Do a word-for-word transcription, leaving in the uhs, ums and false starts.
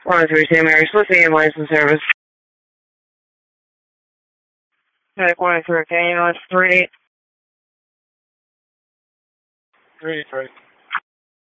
one oh three Saint Mary's, listening ambulance and service. Medic one oh three, okay, ambulance three eight. three eight, right.